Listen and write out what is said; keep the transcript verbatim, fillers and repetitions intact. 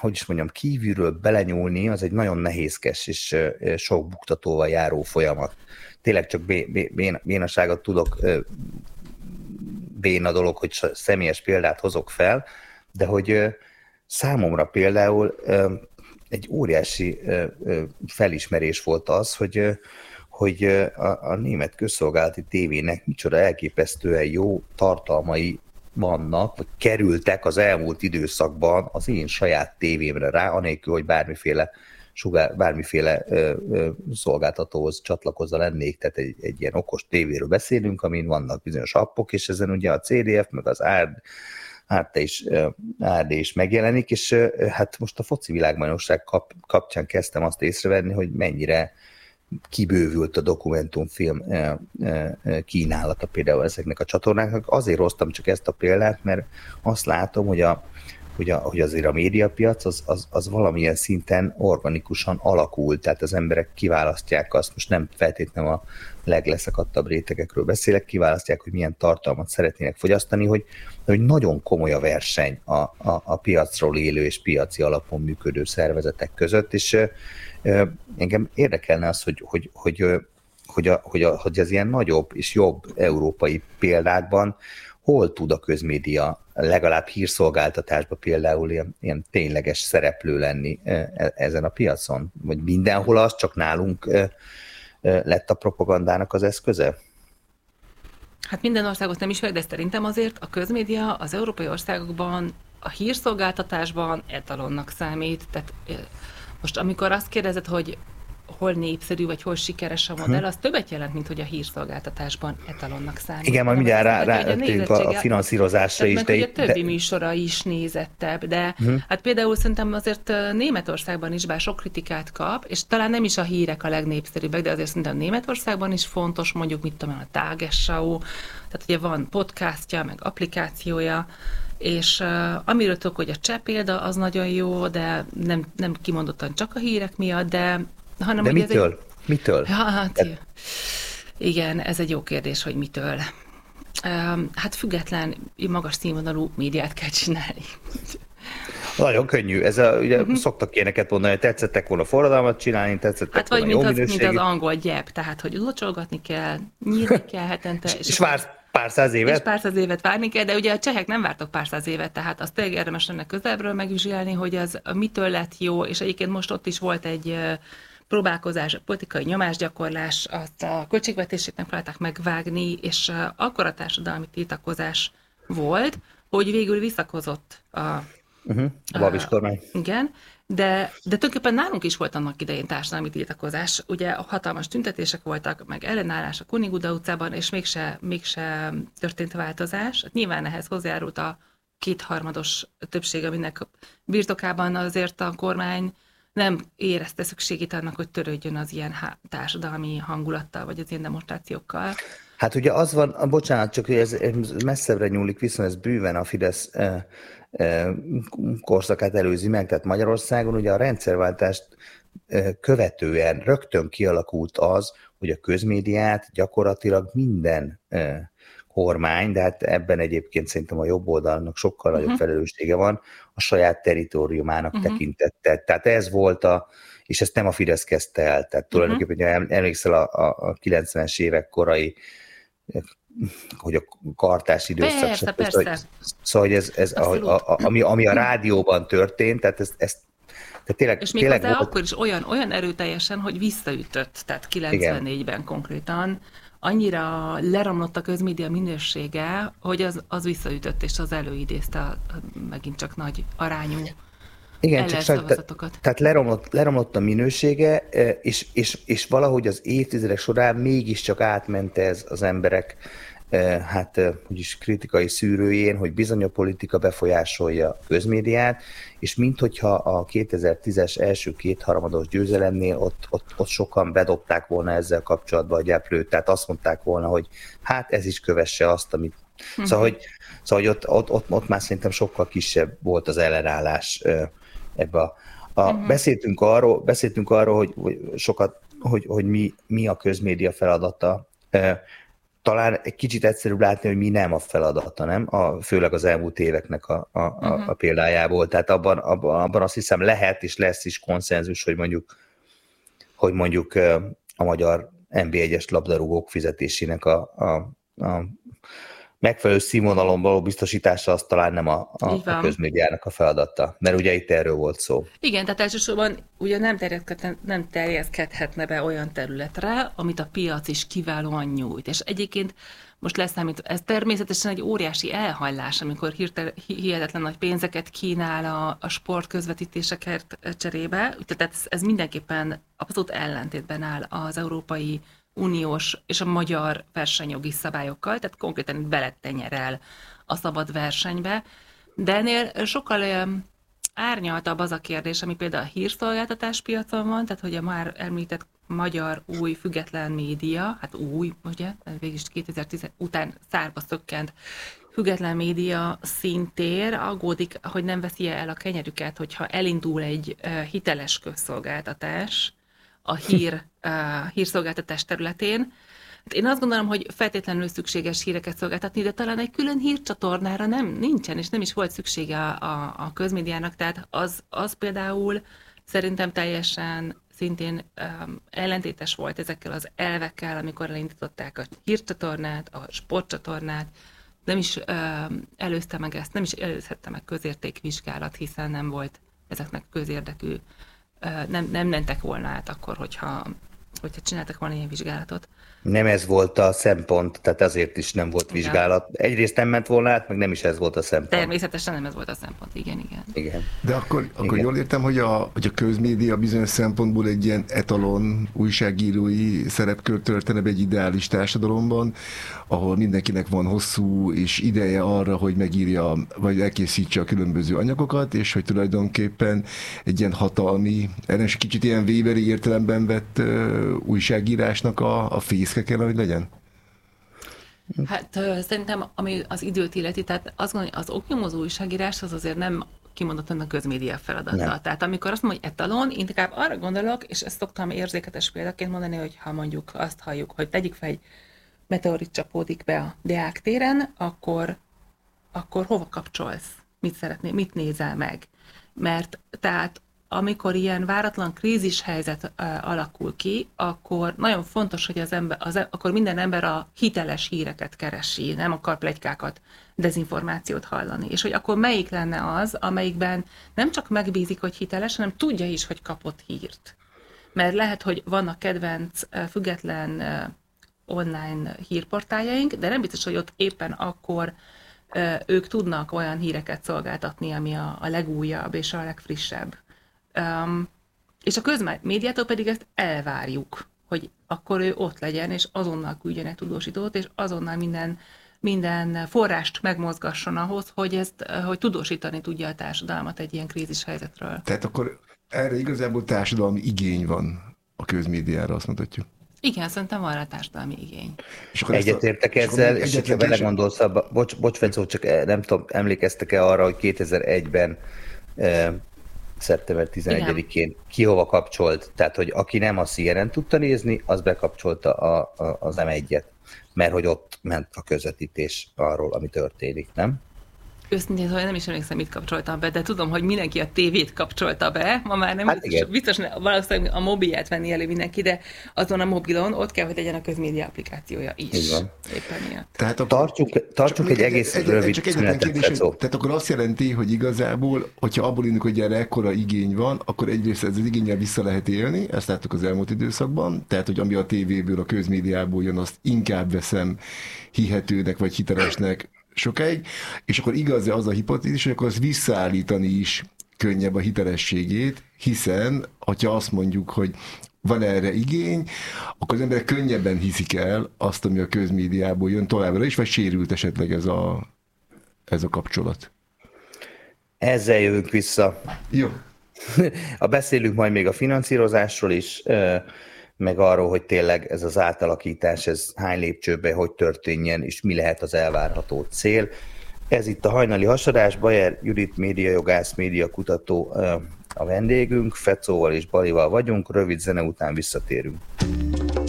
hogy is mondjam, kívülről belenyúlni, az egy nagyon nehézkes és sok buktatóval járó folyamat. Tényleg csak bé, bé, bé, bénaságot tudok, béna dolog, hogy személyes példát hozok fel, de hogy számomra például egy óriási felismerés volt az, hogy, hogy a, a német közszolgálati tévének micsoda elképesztően jó tartalmai vannak, vagy kerültek az elmúlt időszakban az én saját tévémre rá, anélkül, hogy bármiféle, sugár, bármiféle ö, ö, szolgáltatóhoz csatlakozva lennék, tehát egy, egy ilyen okos tévéről beszélünk, amin vannak bizonyos appok, és ezen ugye a cé dé ef, meg az á er dé is, á er dé is megjelenik, és hát most a foci világbajnokság kap, kapcsán kezdtem azt észrevenni, hogy mennyire kibővült a dokumentumfilm kínálata például ezeknek a csatornáknak. Azért hoztam csak ezt a példát, mert azt látom, hogy, a, hogy, a, hogy azért a médiapiac az, az, az valamilyen szinten organikusan alakul, tehát az emberek kiválasztják azt, most nem feltétlenül a legleszakadtabb rétegekről beszélek, kiválasztják, hogy milyen tartalmat szeretnének fogyasztani, hogy, hogy nagyon komoly a verseny a, a, a piacról élő és piaci alapon működő szervezetek között, és engem érdekelne az, hogy, hogy, hogy, hogy, a, hogy, a, hogy az ilyen nagyobb és jobb európai példákban hol tud a közmédia legalább hírszolgáltatásban például ilyen, ilyen tényleges szereplő lenni ezen a piacon? Vagy mindenhol az, csak nálunk lett a propagandának az eszköze? Hát minden országot nem ismer, de szerintem azért a közmédia az európai országokban a hírszolgáltatásban etalonnak számít. Tehát most amikor azt kérdezed, hogy hol népszerű, vagy hol sikeres a modell, az többet jelent, mint hogy a hírszolgáltatásban etalonnak számít. Igen, majd mindjárt rá, rá a, a finanszírozásra is. De a többi de... műsora is nézettebb, de uh-huh. hát például szerintem azért Németországban is, bár sok kritikát kap, és talán nem is a hírek a legnépszerűbbek, de azért szerintem Németországban is fontos, mondjuk mit tudom, a Tagesschau, tehát ugye van podcastja, meg applikációja, és uh, amiről tudok, hogy a cseh példa az nagyon jó, de nem, nem kimondottan csak a hírek miatt, de hanem, de mitől? Egy... Mitől? Ja, hát, igen, ez egy jó kérdés, hogy mitől. Um, hát független, magas színvonalú médiát kell csinálni. Nagyon könnyű. Ez a, ugye uh-huh. szoktak ilyeneket mondani, hogy tetszettek volna forradalmat csinálni, tetszettek hát volna jó minőségű. Hát vagy mint az angol gyep, tehát hogy locsolgatni kell, nyírni kell hetente. és és vársz pár száz évet? És pár száz évet várni kell, de ugye a csehek nem vártak pár száz évet, tehát azt tényleg érdemes lenne közelről megvizsgálni, hogy az mitől lett jó, és egyébként most ott is volt egy próbálkozás, a politikai nyomásgyakorlás, azt a költségvetését nem próbálták megvágni, és akkor a társadalmi tiltakozás volt, hogy végül visszakozott a, uh-huh. a Babis kormány. Igen, de, de tulajdonképpen nálunk is volt annak idején társadalmi tiltakozás. Ugye hatalmas tüntetések voltak, meg ellenállás a Kuniguda utcában, és mégse, mégse történt változás. Hát nyilván ehhez hozzájárult a kétharmados többség, aminek birtokában azért a kormány nem érezte szükségét annak, hogy törődjön az ilyen társadalmi hangulattal, vagy az ilyen demonstrációkkal. Hát ugye az van, bocsánat, csak hogy ez messzebbre nyúlik, viszont ez bőven a Fidesz eh, eh, korszakát előzi meg, tehát Magyarországon ugye a rendszerváltást eh, követően rögtön kialakult az, hogy a közmédiát gyakorlatilag minden eh, kormány, de hát ebben egyébként szerintem a jobb oldalnak sokkal nagyobb uh-huh. felelőssége van, a saját territóriumának uh-huh. tekintette. Tehát ez volt a, és ezt nem a Fidesz kezdte el, tehát tulajdonképpen, uh-huh. hogy emlékszel a, a, a kilencvenes évek korai, hogy a kartás időszak. Persze, persze. Szóval, szóval hogy ez, ez a, a, ami, ami a rádióban történt, tehát ezt, ezt tehát tényleg, és még tényleg hozzá volt... akkor is olyan, olyan erőteljesen, hogy visszaütött, tehát kilencvennégyben igen. konkrétan, annyira leromlott a közmédia minősége, hogy az, az visszaütött, és az előidézte a, a, megint csak nagy arányú igen, csak ellenszavazatokat. Tehát leromlott, leromlott a minősége, és, és, és valahogy az évtizedek során mégiscsak átment ez az emberek hát úgyis kritikai szűrőjén, hogy bizony a politika befolyásolja a közmédiát, és minthogyha a kétezer-tízes első kétharmados győzelemnél ott, ott, ott sokan bedobták volna ezzel kapcsolatban a gyeplőt, tehát azt mondták volna, hogy hát ez is kövesse azt, amit... Uh-huh. Szóval, hogy, szóval, hogy ott, ott, ott, ott már szerintem sokkal kisebb volt az ellenállás ebbe a... a uh-huh. beszéltünk, arról, beszéltünk arról, hogy, hogy sokat, hogy, hogy mi, mi a közmédia feladata. talán egy kicsit egyszerűbb látni, hogy mi nem a feladata, nem? A, főleg az elmúlt éveknek a, a, uh-huh. a példájából. Tehát abban, abban, abban azt hiszem lehet és lesz is konszenzus, hogy mondjuk, hogy mondjuk a magyar en bé egyes labdarúgók fizetésének a, a, a megfelelő színvonalon való biztosítása az talán nem a, a, a közmédiának a feladata, mert ugye itt erről volt szó. Igen, tehát elsősorban ugye nem, nem terjeszkedhetne be olyan területre, amit a piac is kiválóan nyújt. És egyébként most leszámít, ez természetesen egy óriási elhajlás, amikor hirtelen, hihetetlen nagy pénzeket kínál a, a sport közvetítéseket cserébe. Tehát ez, ez mindenképpen abszolút ellentétben áll az európai uniós és a magyar versenyjogi szabályokkal, tehát konkrétan beletenyerel a szabad versenybe, de ennél sokkal árnyaltabb az a kérdés, ami például a hírszolgáltatás piacon van, tehát hogy a már említett magyar új független média, hát új, ugye, végülis kétezer-tíz után szárba szökkent független média szintér aggódik, hogy nem veszi el a kenyerüket, hogyha elindul egy hiteles közszolgáltatás, a hír, uh, hírszolgáltatás területén. Én azt gondolom, hogy feltétlenül szükséges híreket szolgáltatni, de talán egy külön hírcsatornára nem, nincsen, és nem is volt szüksége a, a, a közmédiának, tehát az, az például szerintem teljesen szintén um, ellentétes volt ezekkel az elvekkel, amikor elindították a hírcsatornát, a sportcsatornát, nem is um, előzte meg ezt, nem is előzhette meg közértékvizsgálat, hiszen nem volt ezeknek közérdekű Nem, nem mentek volna át akkor, hogyha, hogyha csináltak volna ilyen vizsgálatot. Nem ez volt a szempont, tehát azért is nem volt igen. vizsgálat. Egyrészt nem ment volna át, meg nem is ez volt a szempont. Természetesen nem ez volt a szempont, igen, igen. igen. De akkor, akkor igen. jól értem, hogy a, hogy a közmédia bizonyos szempontból egy ilyen etalon újságírói szerepkört töltene be egy ideális társadalomban, ahol mindenkinek van hosszú és ideje arra, hogy megírja, vagy elkészítse a különböző anyagokat, és hogy tulajdonképpen egy ilyen hatalmi, erre is kicsit ilyen Weberi értelemben vett uh, újságírásnak a, a fészke kell, hogy legyen? Hát szerintem, ami az időt illeti, tehát azt gondolom, hogy az oknyomozó újságírás az azért nem kimondottan a közmédia feladata. Nem. Tehát amikor azt mondom, hogy etalon, inkább arra gondolok, és ezt szoktam érzéketes példaként mondani, hogy ha mondjuk azt halljuk, hogy tegyük fel, egy meteorit csapódik be a Deák téren, akkor, akkor hova kapcsolsz? Mit szeretnél, mit nézel meg? Mert tehát amikor ilyen váratlan krízis helyzet uh, alakul ki, akkor nagyon fontos, hogy az ember, az, akkor minden ember a hiteles híreket keresi, nem akar pletykákat, dezinformációt hallani. És hogy akkor melyik lenne az, amelyikben nem csak megbízik, hogy hiteles, hanem tudja is, hogy kapott hírt. Mert lehet, hogy vannak kedvenc, uh, független uh, online hírportáljaink, de nem biztos, hogy ott éppen akkor uh, ők tudnak olyan híreket szolgáltatni, ami a, a legújabb és a legfrissebb. Um, és a közmédiától pedig ezt elvárjuk, hogy akkor ő ott legyen, és azonnal küldjenek tudósítót, és azonnal minden, minden forrást megmozgasson ahhoz, hogy, ezt, hogy tudósítani tudja a társadalmat egy ilyen krízis helyzetről. Tehát akkor erre igazából társadalmi igény van a közmédiára, azt mondhatjuk. Igen, szerintem van rá társadalmi igény. Egyetértek ezzel, és ha vele gondolsz, bocs, bocs Fencó, csak nem tudom, emlékeztek-e arra, hogy kétezer-egyben eh, szeptember tizenegyedikén igen. ki hova kapcsolt, tehát hogy aki nem a cé en en tudta nézni, az bekapcsolta a, a, az em egyet, mert hogy ott ment a közvetítés arról, ami történik, nem? Őszintén, hogy nem is emlékszem, mit kapcsoltam be, de tudom, hogy mindenki a tévét kapcsolta be, ma már nem hát biztos, biztos valószínűleg a mobilját venni elő mindenki, de azon a mobilon ott kell, hogy legyen a közmédia applikációja is. Igen. Éppen miatt. Tehát a, tartsuk tartsuk egy, egy egész egy, rövid csak szünetet. Kérdés, tehát akkor azt jelenti, hogy igazából, hogyha abból indul, hogy erre ekkora igény van, akkor egyrészt ez az igénnyel vissza lehet élni, ezt láttuk az elmúlt időszakban, tehát hogy ami a tévéből, a közmédiából jön, azt inkább veszem hihetőnek vagy hitelesnek sokáig, és akkor igaz az a hipotézis, hogy akkor az visszaállítani is könnyebb a hitelességét, hiszen, hogyha azt mondjuk, hogy van erre igény, akkor az emberek könnyebben hiszik el azt, ami a közmédiából jön továbbra is, vagy sérült esetleg ez a, ez a kapcsolat. Ezzel jövünk vissza. Jó. A beszélünk majd még a finanszírozásról is, meg arról, hogy tényleg ez az átalakítás, ez hány lépcsőben, hogy történjen, és mi lehet az elvárható cél. Ez itt a hajnali hasadás, Bayer Judit médiajogász, médiakutató a vendégünk, Fecóval és Balival vagyunk, rövid zene után visszatérünk.